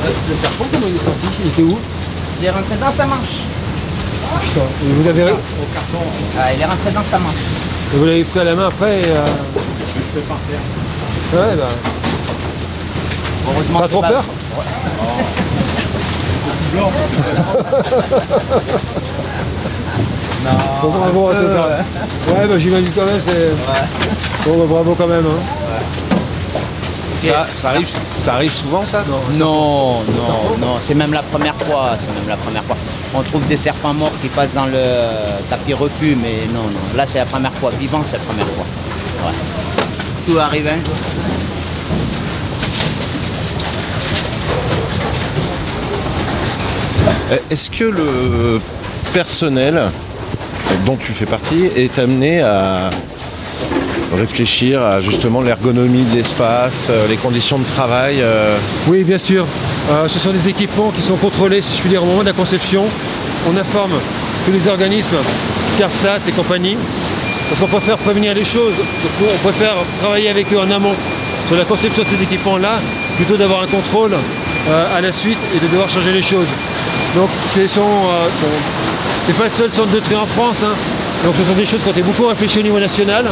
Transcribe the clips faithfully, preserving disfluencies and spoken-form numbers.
Le serpent, comment il est sorti? Il était où? Il est rentré dans sa manche. Putain, et vous avez... Au carton. Ah, il est rentré dans sa manche. Et vous l'avez pris à la main après et, euh... Je peux pas faire. Ouais, bah... Heureusement, pas trop pas... peur? Non. Bon, bravo en tout cas. Ouais, bah j'imagine quand même, c'est... Ouais. Bon, bah bravo quand même. Hein. Ouais. Ça, ça, arrive, ça arrive souvent, ça? Non, Non, non, non, c'est même la première fois, c'est même la première fois. On trouve des serpents morts qui passent dans le tapis refus, mais non, non, là c'est la première fois, vivant c'est la première fois. Ouais. Tout arrive un jour. Est-ce que le personnel dont tu fais partie est amené à réfléchir à justement l'ergonomie de l'espace, les conditions de travail euh... Oui, bien sûr. Euh, ce sont des équipements qui sont contrôlés, si je puis dire, au moment de la conception. On informe tous les organismes, CARSAT et compagnie, parce qu'on préfère prévenir les choses. On préfère travailler avec eux en amont sur la conception de ces équipements-là, plutôt d'avoir un contrôle euh, à la suite et de devoir changer les choses. Donc, ce sont, euh, bon, c'est pas le seul centre de tri en France, hein. Donc ce sont des choses qui ont été beaucoup réfléchies au niveau national.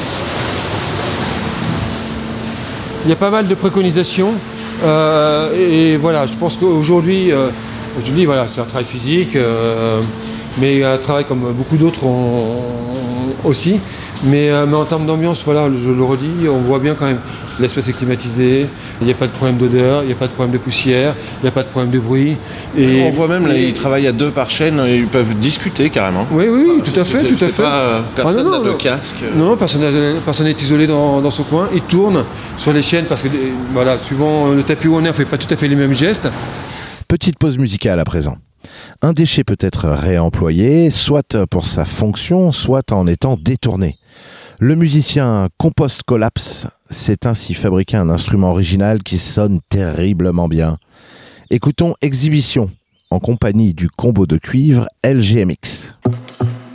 Il y a pas mal de préconisations euh, et, et voilà, je pense qu'aujourd'hui, euh, aujourd'hui voilà, c'est un travail physique, euh, mais un travail comme beaucoup d'autres ont, ont aussi. Mais, euh, mais en termes d'ambiance, voilà, je le redis, on voit bien quand même l'espace est climatisé, il n'y a pas de problème d'odeur, il n'y a pas de problème de poussière, il n'y a pas de problème de bruit. Et on voit même là, et... ils travaillent à deux par chaîne, ils peuvent discuter carrément. Oui, oui, enfin, tout à fait, tout à fait. Pas, euh, personne ah, non, n'a non, de casque. Non, personne n'est isolé dans, dans son coin, il tourne sur les chaînes parce que voilà, suivant le tapis où on est, on ne fait pas tout à fait les mêmes gestes. Petite pause musicale à présent. Un déchet peut être réemployé, soit pour sa fonction, soit en étant détourné. Le musicien Compost Collapse s'est ainsi fabriqué un instrument original qui sonne terriblement bien. Écoutons Exhibition en compagnie du combo de cuivre L G M X.